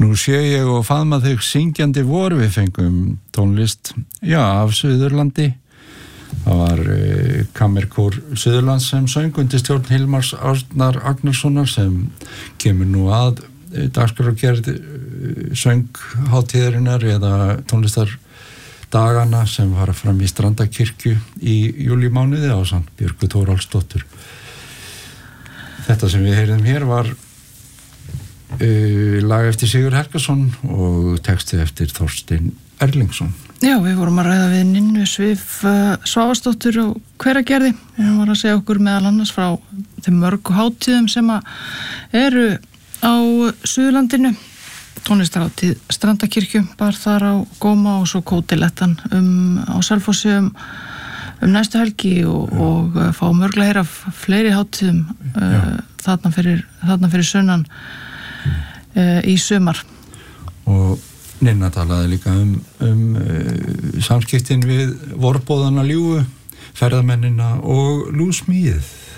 Nú sé ég og faðma þig syngjandi vor, við fengum tónlist, af Suðurlandi. Það var Kammerkór Suðurlands sem söng undir stjórn Hilmars Arnar Agnarssonar sem kemur nú að dagskrárgerð sönghátíðarinnar eða tónlistardagana sem fara fram í Strandakirkju í júlímánuði ásamt Björgu Þórhallsdóttur. Þetta sem við heyrðum hér var lag eftir Sigurð Helgason og texti eftir Þorstein Erlingsson. Já, við vorum að ræða við Ninnu Sif Svavarsdóttur og Hveragerði. Hún var að segja okkur meðal annars frá þeim mörgu hátíðum sem eru á Suðurlandinu. Tónlistarhátíð Strandakirkju bar þar á góma og svo Kótilettan á Selfossi um næstu helgi og fá mörglega heyra fleiri hátíðum þarna fyrir sunnan í sumar. Og Ninna talaði líka samskiptin við vorbóðana ljúfu, ferðamennina og lúsmíð.